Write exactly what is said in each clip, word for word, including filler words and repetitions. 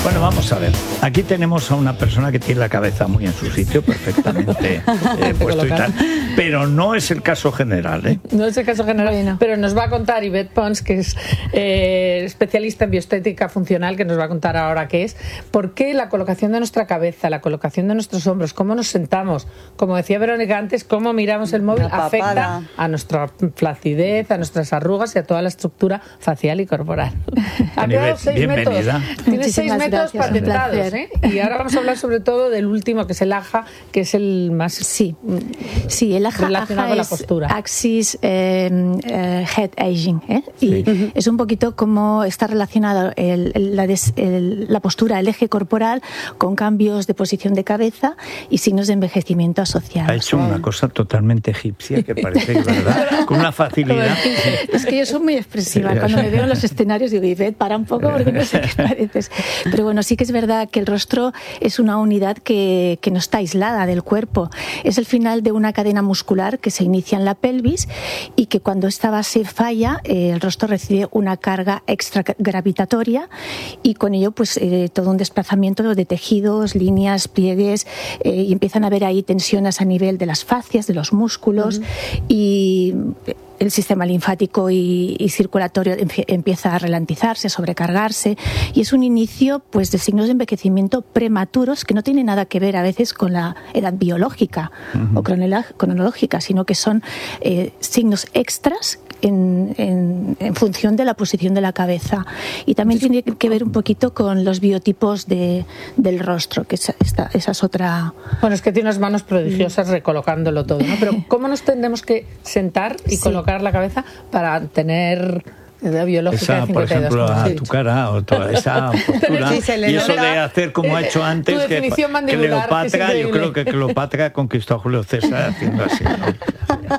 Bueno, vamos a ver. Aquí tenemos a una persona que tiene la cabeza muy en su sitio, perfectamente eh, puesto y tal. Pero no es el caso general, ¿eh? No es el caso general, bueno. Pero nos va a contar Ivette Pons, que es eh, especialista en bioestética funcional, que nos va a contar ahora qué es, por qué la colocación de nuestra cabeza, la colocación de nuestros hombros, cómo nos sentamos, como decía Verónica antes, cómo miramos el móvil, afecta a nuestra flacidez, a nuestras arrugas y a toda la estructura facial y corporal. Ha quedado seis Bienvenida. métodos. Tiene seis métodos patentados, ¿eh? Y ahora vamos a hablar sobre todo del último, que es el A J A, que es el más sí, sí el A J A, relacionado con la es postura. Axis eh, eh, Head Aging, ¿eh? Y sí. uh-huh. es un poquito como está relacionado el, el, la, des, el, la postura, el eje corporal, con cambios de posición de cabeza y signos de envejecimiento asociados. Ha hecho una cosa totalmente egipcia que parece que verdad, con una facilidad. Es que yo soy muy expresiva. Cuando me veo en los escenarios digo, Ivette, para un poco porque no sé qué pareces. Pero bueno, sí que es verdad que el rostro es una unidad que, que no está aislada del cuerpo. Es el final de una cadena muscular que se inicia en la pelvis y que cuando esta base falla, eh, el rostro recibe una carga extragravitatoria y con ello pues eh, todo un desplazamiento de tejidos, líneas, pliegues eh, y empiezan a haber ahí tensiones a nivel de las fascias, de los músculos uh-huh. y el sistema linfático y, y circulatorio empieza a ralentizarse, a sobrecargarse y es un inicio pues de signos de envejecimiento prematuros que no tienen nada que ver a veces con la edad biológica uh-huh. o cronológica, sino que son eh, signos extras en, en, en función de la posición de la cabeza y también tiene que ver un poquito con los biotipos de, del rostro, que esa, esta, esa es otra... Bueno, es que tiene unas manos prodigiosas recolocándolo todo, ¿no? Pero ¿cómo nos tendremos que sentar y sí. colocar la cabeza para tener edad biológica esa, de por ejemplo, a tu cara o toda esa postura sí, y eso de hacer como ha hecho antes que, que Cleopatra, yo creo que Cleopatra conquistó a Julio César haciendo así, ¿no?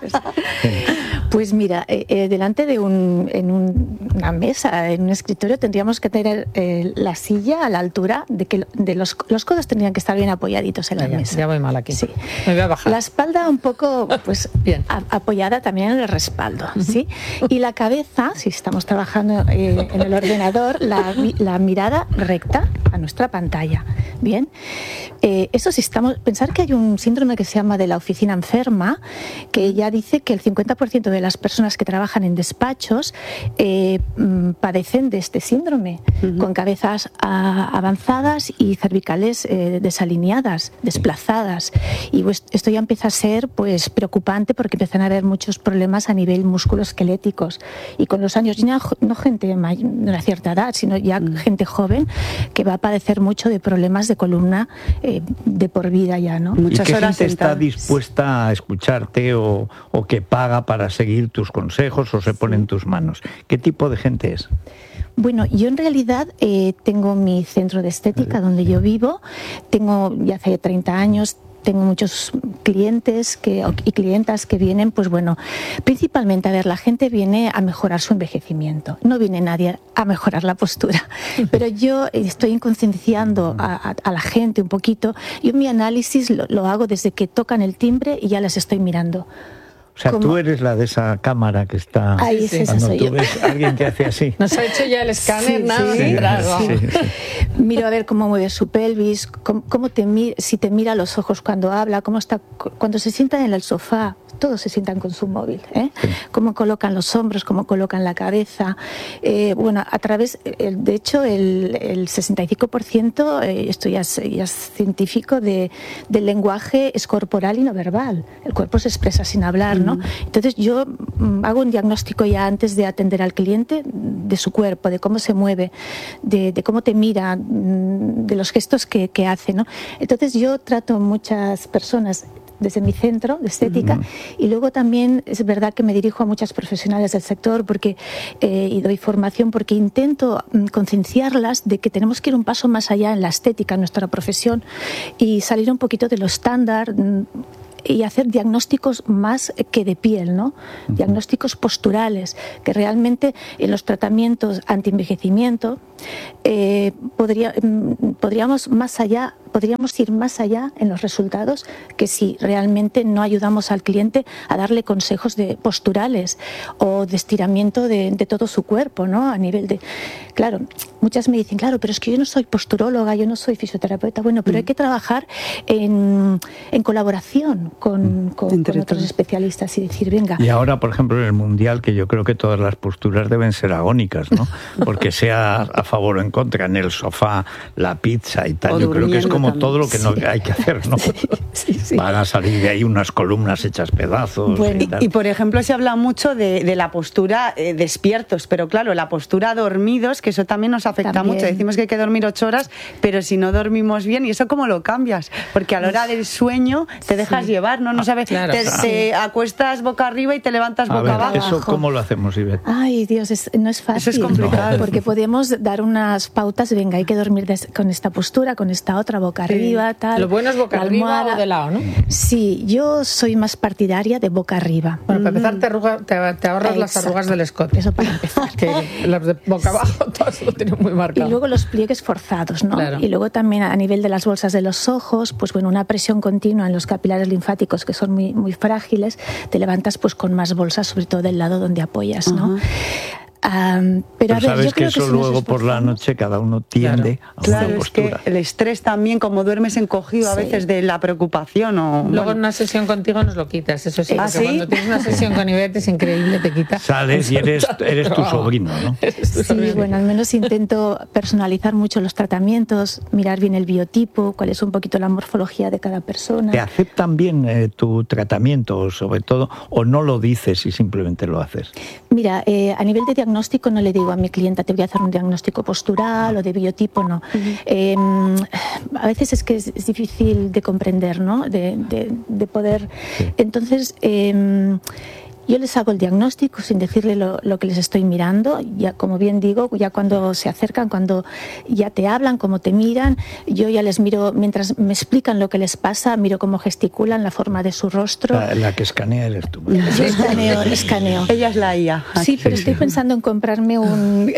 Pues mira, eh, eh, delante de un, en un, una mesa, en un escritorio, tendríamos que tener eh, la silla a la altura de que de los, los codos tendrían que estar bien apoyaditos en la ya, mesa. Ya voy mal aquí. Sí. Me voy a bajar. La espalda un poco pues bien. A, apoyada también en el respaldo, uh-huh. ¿sí? Y la cabeza, si estamos trabajando eh, en el ordenador, la, la mirada recta a nuestra pantalla. Bien. Eh, eso si estamos, pensar que hay un síndrome que se llama de la oficina enferma, que ya dice que el cincuenta por ciento de las personas que trabajan en despachos eh, padecen de este síndrome, uh-huh. con cabezas a, avanzadas y cervicales eh, desalineadas, desplazadas. Y pues, esto ya empieza a ser pues preocupante porque empiezan a haber muchos problemas a nivel musculoesqueléticos. Y con los años, ya no gente de una cierta edad, sino ya uh-huh. gente joven que va a padecer mucho de problemas de columna eh, de por vida ya, ¿no? Muchas ¿Y qué horas gente está dispuesta a escucharte o, o que paga para seguir tus consejos o se pone en tus manos? ¿Qué tipo de gente es? Bueno, yo en realidad eh, tengo mi centro de estética uh-huh. donde yo vivo, tengo ya hace treinta años. Tengo muchos clientes que, y clientas que vienen, pues bueno, principalmente, a ver, la gente viene a mejorar su envejecimiento. No viene nadie a mejorar la postura. Pero yo estoy concienciando a, a, a la gente un poquito. Yo mi análisis lo, lo hago desde que tocan el timbre y ya les estoy mirando. O sea, ¿Cómo? Tú eres la de esa cámara que está... Ahí sí, cuando soy tú yo. ves a alguien que hace así. Nos ha hecho ya el escáner, sí, nada, sí, sí, sí, sí. Miro a ver cómo mueve su pelvis, cómo, cómo te mira, si te mira a los ojos cuando habla, cómo está, cuando se sienta en el sofá. Todos se sientan con su móvil, ¿eh? Sí. Cómo colocan los hombros, cómo colocan la cabeza. Eh, bueno, a través, de hecho, el, el sesenta y cinco por ciento, eh, esto ya es, ya es científico, de, del lenguaje es corporal y no verbal. El cuerpo se expresa sin hablar, ¿no? Mm. Entonces yo mm, hago un diagnóstico ya antes de atender al cliente de su cuerpo, de cómo se mueve, de, de cómo te mira, mm, de los gestos que, que hace, ¿no? Entonces yo trato muchas personas desde mi centro de estética uh-huh. y luego también es verdad que me dirijo a muchas profesionales del sector porque eh, y doy formación porque intento mm, concienciarlas de que tenemos que ir un paso más allá en la estética, en nuestra profesión y salir un poquito de lo estándar mm, y hacer diagnósticos más que de piel, ¿no? Uh-huh. Diagnósticos posturales, que realmente en los tratamientos antienvejecimiento eh, podría, podríamos más allá podríamos ir más allá en los resultados que si realmente no ayudamos al cliente a darle consejos de posturales o de estiramiento de, de todo su cuerpo, ¿no? A nivel de... Claro, muchas me dicen, claro, pero es que yo no soy posturóloga, yo no soy fisioterapeuta. Bueno, pero mm. hay que trabajar en, en colaboración con, con, con otros especialistas y decir, venga... Y ahora, por ejemplo, en el Mundial, que yo creo que todas las posturas deben ser agónicas, ¿no? Porque sea a favor o en contra, en el sofá, la pizza y tal, o yo creo que es como también. Todo lo que no sí. hay que hacer, ¿no? Sí, sí, sí. Van a salir de ahí unas columnas hechas pedazos. Bueno, y, tal. y, por ejemplo, se habla mucho de, de la postura eh, despiertos, pero claro, la postura dormidos, que eso también nos afecta también. mucho. Decimos que hay que dormir ocho horas, pero si no dormimos bien, ¿y eso cómo lo cambias? Porque a la hora del sueño te dejas sí. llevar, ¿no? No sabes, claro, te, claro. te acuestas boca arriba y te levantas a boca ver, abajo. ¿Eso cómo lo hacemos, Ivette? Ay, Dios, es, no es fácil. Eso es complicado. Porque podemos dar unas pautas, venga, hay que dormir des, con esta postura, con esta otra, boca sí. arriba, tal. Lo bueno es boca arriba o de lado, ¿no? Sí, yo soy más partidaria de boca arriba. Bueno, para empezar te, arruga, te, te ahorras Exacto. las arrugas del escote. Eso para empezar. Que las de boca abajo todas lo tienen muy marcado. Y luego los pliegues forzados, ¿no? Claro. Y luego también a nivel de las bolsas de los ojos, pues bueno, una presión continua en los capilares linfáticos que son muy, muy frágiles, te levantas pues con más bolsas, sobre todo del lado donde apoyas, ¿no? Uh-huh. Um, pero, pero a ver, sabes yo que creo eso que si luego por la noche cada uno tiende claro. a claro, una postura. Es que el estrés también, como duermes encogido sí. a veces de la preocupación o... Luego bueno. en una sesión contigo nos lo quitas, eso sí, ¿Ah, porque sí? cuando tienes una sesión con Ivette es increíble, te quitas. Sales y eres, eres tu sobrino, ¿no? Eres tu sobrino. Sí, bueno, al menos intento personalizar mucho los tratamientos, mirar bien el biotipo, cuál es un poquito la morfología de cada persona. ¿Te aceptan bien eh, tu tratamiento, sobre todo, o no lo dices y simplemente lo haces? Mira, eh, a nivel de diagnóstico no le digo a mi clienta te voy a hacer un diagnóstico postural o de biotipo, no. Uh-huh. Eh, a veces es que es, es difícil de comprender, ¿no? De, de, de poder... Sí. Entonces... Eh, yo les hago el diagnóstico sin decirle lo, lo que les estoy mirando, ya como bien digo, ya cuando se acercan, cuando ya te hablan, cómo te miran, yo ya les miro, mientras me explican lo que les pasa, miro cómo gesticulan, la forma de su rostro. La, la que escanea eres tú. Yo escaneo, escaneo. Ella es la I A. Sí, pero estoy pensando en comprarme un...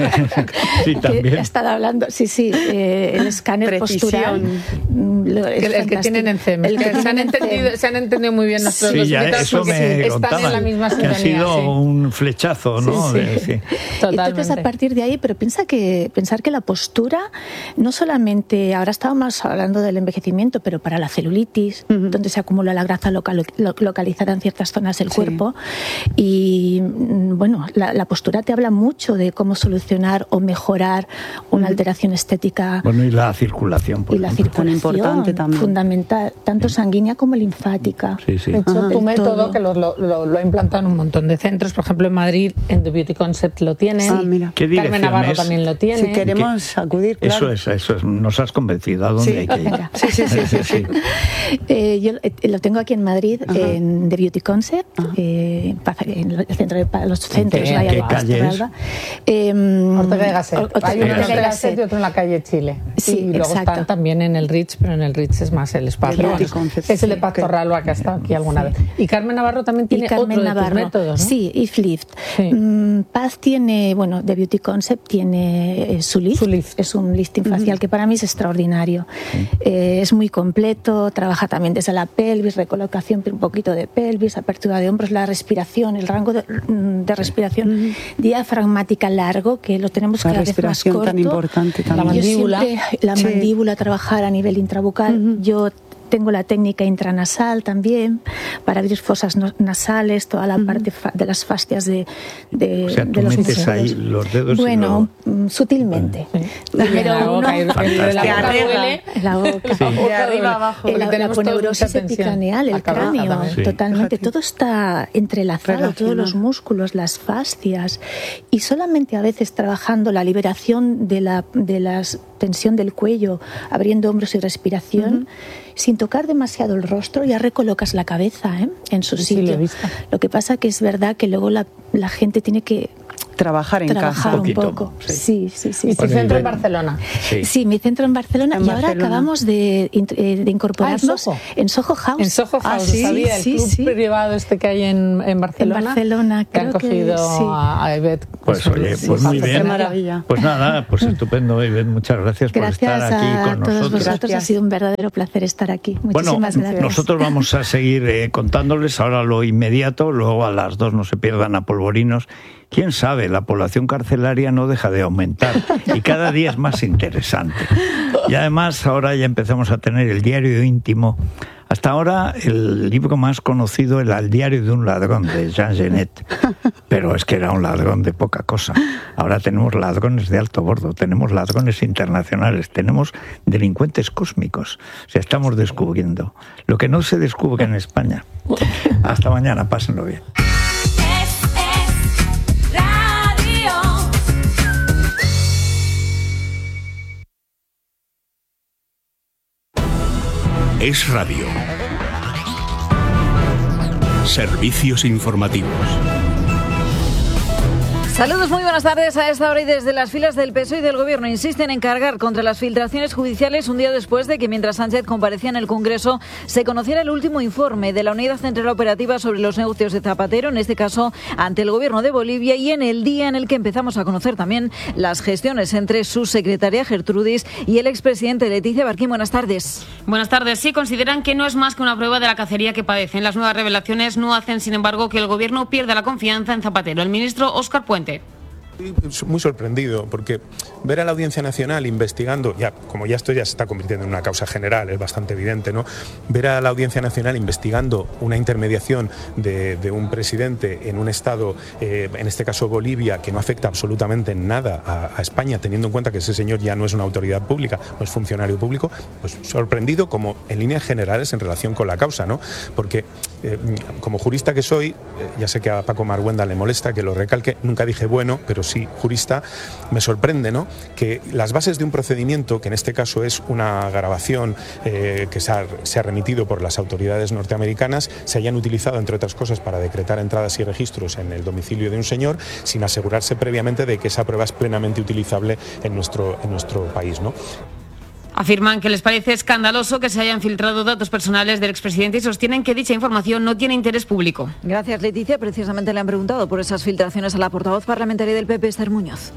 Sí, también. He estado hablando, sí, sí, eh, el escáner postural. Lo, el, el que tienen en C E M. El que se han, entendido, se han entendido muy bien nuestros sí, ya, eso me están en la misma que sintonía, ha sido sí. un flechazo, ¿no? Sí, sí. De, sí. Entonces, a partir de ahí, pero piensa que, pensar que la postura, no solamente, ahora estábamos hablando del envejecimiento, pero para la celulitis, uh-huh. donde se acumula la grasa local, lo, localizada en ciertas zonas del sí. cuerpo, y bueno, la, la postura te habla mucho de cómo solucionar o mejorar una uh-huh. alteración estética. Bueno, y la circulación, por Y la circulación, importante también. Fundamental, tanto sí. sanguínea como linfática. Sí, sí. De hecho, tu método, que lo, lo, lo, lo ha implantado en un montón de centros, por ejemplo en Madrid, en The Beauty Concept lo tienen, ah, mira. Carmen Navarro es? también lo tiene. Si queremos ¿Qué? acudir, claro. Eso es, eso es, nos has convencido, ¿a dónde sí. hay que ir? Sí, sí, sí. sí, sí. Eh, yo eh, lo tengo aquí en Madrid, Ajá. en The Beauty Concept, eh, en el centro de los centros. ¿En qué calle es? Eh, Ortega y Gasset. Hay uno en Ortega y Gasset y otro en la calle Chile. Sí, y luego exacto. están también en el Rich, pero en el Rich es más el espacio. Bueno, es el de Paz Torralba que ha estado aquí alguna sí. vez. Y Carmen Navarro también tiene Carmen otro Navarro, de tus métodos, ¿no? Sí, If Lift. Sí. Mm, Paz tiene, bueno, The Beauty Concept tiene eh, su, lift. su lift. Es un lifting facial uh-huh. que para mí es extraordinario. Uh-huh. Eh, es muy completo, trabaja también desde la pelvis, recolocación un poquito de pelvis, apertura de hombros, la respiración, el rango de, de respiración uh-huh. diafragmática largo, que lo tenemos la cada vez más corto. Tan importante también. La mandíbula. Siempre, la sí. mandíbula, trabajar a nivel intrabucal. Uh-huh. Yo tengo la técnica intranasal también para abrir fosas no, nasales, toda la uh-huh. parte fa- de las fascias de, de, o sea, tú de los metes músculos. ahí los dedos. Bueno, y lo... sutilmente. Sí. Pero uno la boca, la boca duele. La boca. Sí. De arriba abajo. La, la aponeurosis epicraneal, el cráneo, sí. totalmente. Todo está entrelazado, todos los músculos, las fascias. Y solamente a veces trabajando la liberación de la de las tensión del cuello, abriendo hombros y respiración, uh-huh. sin tocar demasiado el rostro, ya recolocas la cabeza ¿eh? en su sí, sitio. Sí, lo, lo que pasa que es verdad que luego la, la gente tiene que trabajar en trabajar casa. un poco. Sí, sí, sí. ¿Y sí. tu centro en Barcelona? Sí. sí, mi centro en Barcelona. En y Barcelona. ahora acabamos de, de incorporarnos ah, ¿en, Soho? en Soho House. En Soho House, ah, sí, sabía, el sí, club sí. privado este que hay en, en Barcelona. En Barcelona, que han creo cogido que, sí. a, a Ivette. Pues oye, sí, pues sí, muy sí, bien. Qué maravilla. Pues nada, pues estupendo, Ivette, muchas gracias, Gracias por estar aquí a con todos nosotros. vosotros, Gracias. ha sido un verdadero placer estar aquí. Muchísimas bueno, gracias. Nosotros vamos a seguir eh, contándoles ahora lo inmediato, luego a las dos no se pierdan a Polvorinos. Quién sabe, la población carcelaria no deja de aumentar y cada día es más interesante. Y además ahora ya empezamos a tener el diario íntimo. Hasta ahora el libro más conocido era El diario de un ladrón, de Jean Genet, pero es que era un ladrón de poca cosa. Ahora tenemos ladrones de alto bordo, tenemos ladrones internacionales, tenemos delincuentes cósmicos. O sea, estamos descubriendo lo que no se descubre en España. Hasta mañana, pásenlo bien. Es Radio. Servicios informativos. Saludos, muy buenas tardes. A esta hora y desde las filas del P S O E y del Gobierno insisten en cargar contra las filtraciones judiciales un día después de que, mientras Sánchez comparecía en el Congreso, se conociera el último informe de la Unidad Central Operativa sobre los negocios de Zapatero, en este caso ante el Gobierno de Bolivia, y en el día en el que empezamos a conocer también las gestiones entre su secretaria Gertrudis y el expresidente Leticia Barquín. Buenas tardes. Buenas tardes. Sí, consideran que no es más que una prueba de la cacería que padecen. Las nuevas revelaciones no hacen, sin embargo, que el Gobierno pierda la confianza en Zapatero. El ministro Óscar Puente. Estoy muy sorprendido porque ver a la Audiencia Nacional investigando, ya como ya esto ya se está convirtiendo en una causa general, es bastante evidente, ¿no? Ver a la Audiencia Nacional investigando una intermediación de, de un presidente en un estado, eh, en este caso Bolivia, que no afecta absolutamente en nada a, a España, teniendo en cuenta que ese señor ya no es una autoridad pública, no es funcionario público, pues sorprendido como en líneas generales en relación con la causa, ¿no? Porque eh, como jurista que soy, eh, ya sé que a Paco Marguenda le molesta que lo recalque, nunca dije bueno, pero sí jurista, me sorprende, ¿no?, que las bases de un procedimiento, que en este caso es una grabación eh, que se ha, se ha remitido por las autoridades norteamericanas, se hayan utilizado, entre otras cosas, para decretar entradas y registros en el domicilio de un señor, sin asegurarse previamente de que esa prueba es plenamente utilizable en nuestro, en nuestro país, ¿no? Afirman que les parece escandaloso que se hayan filtrado datos personales del expresidente y sostienen que dicha información no tiene interés público. Gracias, Leticia. Precisamente le han preguntado por esas filtraciones a la portavoz parlamentaria del P P, Esther Muñoz.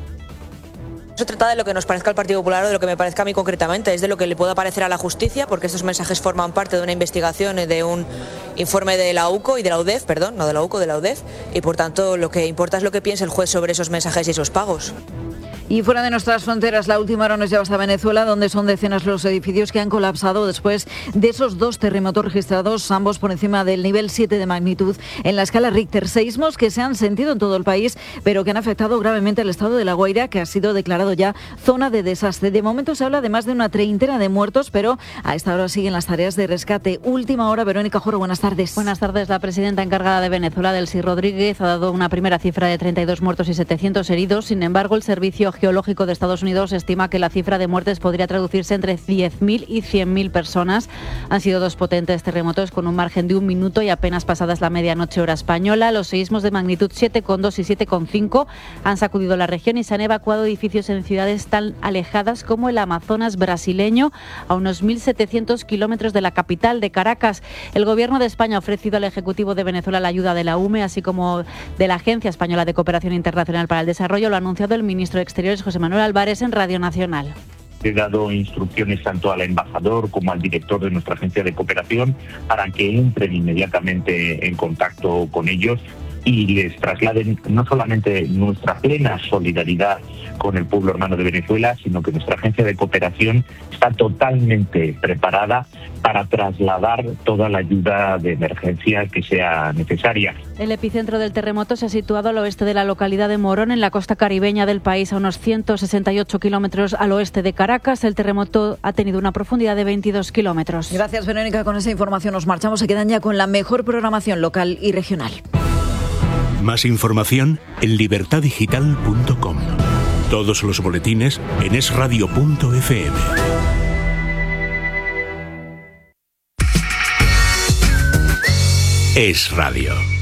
No se trata de lo que nos parezca al Partido Popular o de lo que me parezca a mí concretamente, es de lo que le pueda parecer a la justicia, porque estos mensajes forman parte de una investigación, de un informe de la U C O y de la U D E F, perdón, no de la U C O, de la U D E F, y por tanto lo que importa es lo que piense el juez sobre esos mensajes y esos pagos. Y fuera de nuestras fronteras, la última hora nos lleva hasta Venezuela, donde son decenas los edificios que han colapsado después de esos dos terremotos registrados, ambos por encima del nivel siete de magnitud en la escala Richter. Seísmos que se han sentido en todo el país, pero que han afectado gravemente al estado de La Guaira, que ha sido declarado ya zona de desastre. De momento se habla de más de una treintena de muertos, pero a esta hora siguen las tareas de rescate. Última hora, Verónica Joro, buenas tardes. Buenas tardes. La presidenta encargada de Venezuela, Delcy Rodríguez, ha dado una primera cifra de treinta y dos muertos y setecientos heridos. Sin embargo, el Servicio Geológico de Estados Unidos estima que la cifra de muertes podría traducirse entre diez mil y cien mil personas. Han sido dos potentes terremotos con un margen de un minuto y apenas pasadas la medianoche hora española. Los seísmos de magnitud siete coma dos y siete coma cinco han sacudido la región y se han evacuado edificios en ciudades tan alejadas como el Amazonas brasileño, a unos mil setecientos kilómetros de la capital de Caracas. El Gobierno de España ha ofrecido al Ejecutivo de Venezuela la ayuda de la U M E, así como de la Agencia Española de Cooperación Internacional para el Desarrollo. Lo ha anunciado el ministro de Exteriores, José Manuel Álvarez, en Radio Nacional. He dado instrucciones tanto al embajador como al director de nuestra agencia de cooperación para que entren inmediatamente en contacto con ellos y les trasladen no solamente nuestra plena solidaridad con el pueblo hermano de Venezuela, sino que nuestra agencia de cooperación está totalmente preparada para trasladar toda la ayuda de emergencia que sea necesaria. El epicentro del terremoto se ha situado al oeste de la localidad de Morón, en la costa caribeña del país, a unos ciento sesenta y ocho kilómetros al oeste de Caracas. El terremoto ha tenido una profundidad de veintidós kilómetros. Gracias, Verónica. Con esa información nos marchamos. Se quedan ya con la mejor programación local y regional. Más información en libertad digital punto com. Todos los boletines en es radio punto efe eme. Es Radio.